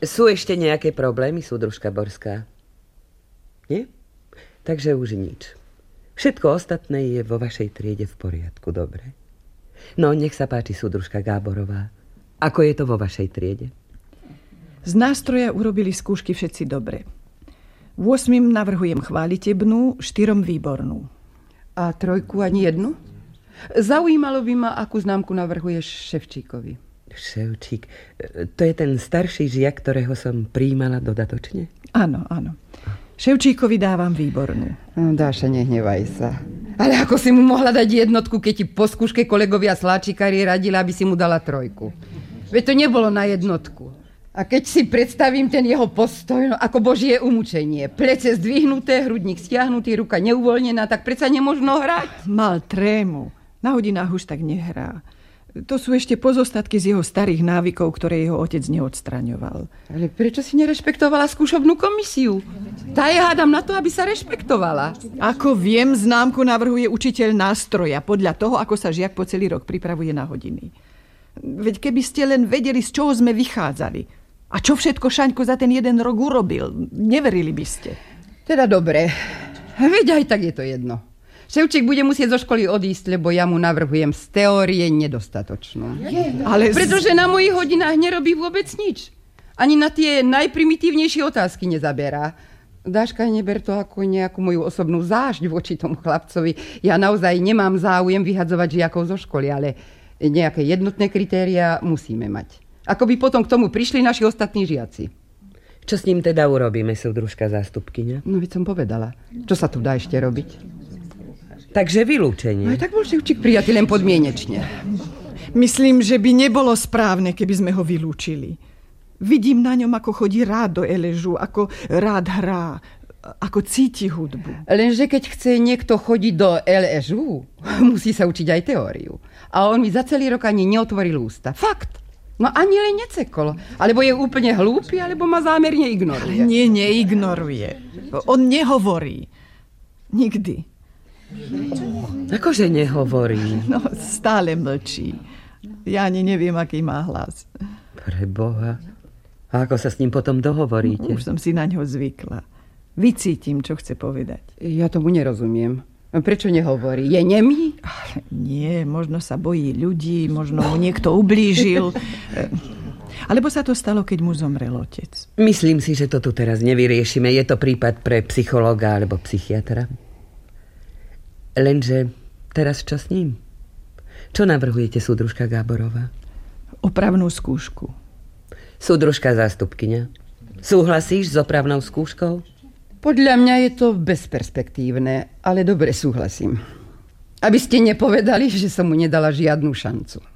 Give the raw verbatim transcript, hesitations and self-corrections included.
Sú ešte nejaké problémy, súdružka Borská? Nie? Takže už nič. Všetko ostatné je vo vašej triede v poriadku, dobre? No, nech sa páči, súdružka Gáborová. Ako je to vo vašej triede? Z nástroja urobili skúšky všetci dobre. V ôsmim navrhujem chválitebnú, štyrom výbornú. A trojku ani jednu? Zaujímalo by ma, akú známku navrhuješ Ševčíkovi. Ševčík, to je ten starší žiak, ktorého som prijímala dodatočne? Áno, áno. Ševčíkovi dávam výbornú. No, Dáša, nehnevaj sa. Ale ako si mu mohla dať jednotku, keď ti po skúške kolegovia sláčikári radili, aby si mu dala trojku? Veď to nebolo na jednotku. A keď si predstavím ten jeho postoj, no ako božie umúčenie. Plece zdvihnuté, hrudník stiahnutý, ruka neuvoľnená, tak predsa nemožno hrať. Mal trému. Na hodinách už tak nehrá. To sú ešte pozostatky z jeho starých návykov, ktoré jeho otec neodstraňoval. Ale prečo si nerešpektovala skúšobnú komisiu? Tá je, hádam, na to, aby sa rešpektovala. Ako viem, známku navrhuje učiteľ nástroja podľa toho, ako sa žiak po celý rok pripravuje na hodiny. Veď keby ste len vedeli, z čoho sme vychádzali a čo všetko Šaňko za ten jeden rok urobil, neverili by ste. Teda dobre. Veď aj tak je to jedno. Ševčík bude musieť zo školy odísť, lebo ja mu navrhujem z teórie nedostatočnú. Ale Pretože na mojich hodinách nerobí vôbec nič. Ani na tie najprimitívnejšie otázky nezaberá. Dáška, neber to ako nejakú moju osobnú zášť voči tomu chlapcovi. Ja naozaj nemám záujem vyhadzovať žiakov zo školy, ale nejaké jednotné kritériá musíme mať. Ako by potom k tomu prišli naši ostatní žiaci. Čo s ním teda urobíme, súdružka zástupkyňa? No veď som povedala. Čo sa tu dá ešte robiť? Takže vylúčenie. No tak bol Ševčík prijatý len podmienečne. myslím, že by nebolo správne, keby sme ho vylúčili. Vidím na ňom, ako chodí rád do Eležu, ako rád hrá, ako cíti hudbu. Lenže keď chce niekto chodiť do Eležu, musí sa učiť aj teóriu. A on mi za celý rok ani neotvoril ústa. Fakt. No ani len necekol. Alebo je úplne hlúpy, alebo ma zámerne ignoruje. Nie, neignoruje. On nehovorí. Nikdy. Akože nehovorí? No, stále mlčí. Ja ani neviem, aký má hlas. Pre Boha. A ako sa s ním potom dohovoríte? Už som si na ňo zvykla. Vycítim, čo chce povedať. Ja tomu nerozumiem. Prečo nehovorí? Je nemý? Nie, možno sa bojí ľudí, možno mu niekto ublížil. Alebo sa to stalo, keď mu zomrel otec. Myslím si, že to tu teraz nevyriešime. Je to prípad pre psychológa alebo psychiatra. Lenže teraz čo s ním? Čo navrhujete, súdružka Gáborová? Opravnú skúšku. Súdružka zástupkyňa, súhlasíš s opravnou skúškou? Podľa mňa je to bezperspektívne, ale dobre súhlasím. Aby ste nepovedali, že som mu nedala žiadnu šancu.